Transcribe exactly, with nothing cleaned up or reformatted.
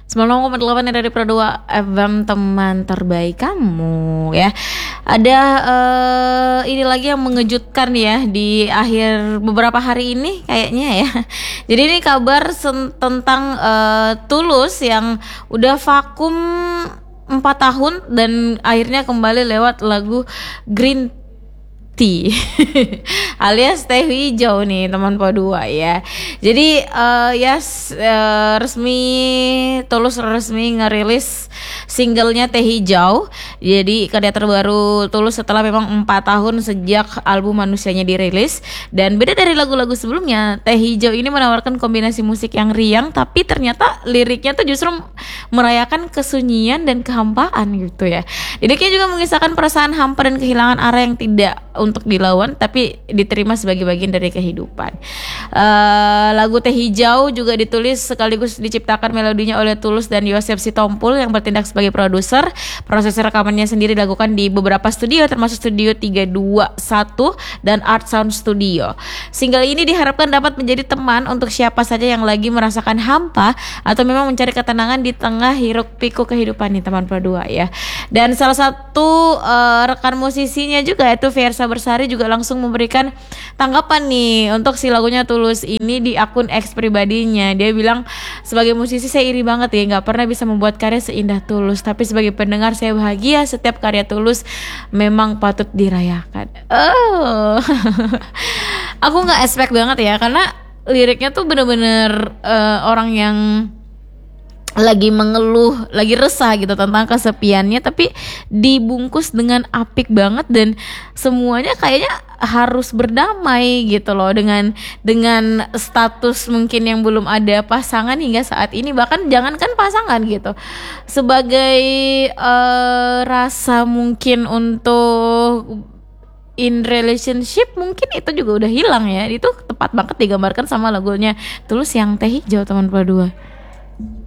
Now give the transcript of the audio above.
sembilan puluh koma delapan dari Pro dua F M, teman terbaik kamu ya. Ada uh, ini lagi yang mengejutkan ya di akhir beberapa hari ini kayaknya ya. Jadi ini kabar sen- tentang uh, Tulus yang udah vakum empat tahun dan akhirnya kembali lewat lagu Green Tea alias teh hijau nih teman Po dua ya. Jadi uh, ya yes, uh, resmi Tulus resmi ngerilis singlenya Teh Hijau. Jadi karya terbaru Tulus setelah memang empat tahun sejak album Manusianya dirilis. Dan beda dari lagu-lagu sebelumnya, Teh Hijau ini menawarkan kombinasi musik yang riang, tapi ternyata liriknya tuh justru merayakan kesunyian dan kehampaan gitu ya. Liriknya juga mengisahkan perasaan hampa dan kehilangan arah yang tidak untuk dilawan tapi diterima sebagai bagian dari kehidupan. Uh, lagu Teh Hijau juga ditulis sekaligus diciptakan melodinya oleh Tulus dan Yosef Sitompul yang bertindak sebagai produser. Proses rekamannya sendiri dilakukan di beberapa studio termasuk Studio tiga dua satu dan Art Sound Studio. Single ini diharapkan dapat menjadi teman untuk siapa saja yang lagi merasakan hampa atau memang mencari ketenangan di tengah hiruk pikuk kehidupan nih teman Pro dua ya. Dan salah satu uh, rekan musisinya juga yaitu Fiersa Bersari juga langsung memberikan tanggapan nih untuk si lagunya Tulus ini di akun X pribadinya. Dia bilang, sebagai musisi saya iri banget ya, nggak pernah bisa membuat karya seindah Tulus, tapi sebagai pendengar saya bahagia setiap karya Tulus memang patut dirayakan. Oh, aku nggak expect banget ya karena liriknya tuh bener-bener uh, orang yang lagi mengeluh, lagi resah gitu tentang kesepiannya, tapi dibungkus dengan apik banget dan semuanya kayaknya harus berdamai gitu loh dengan dengan status mungkin yang belum ada pasangan hingga saat ini, bahkan jangankan pasangan gitu, sebagai uh, rasa mungkin untuk in relationship mungkin itu juga udah hilang ya. Itu tepat banget digambarkan sama lagunya Tulus yang Teh Hijau teman Pro dua.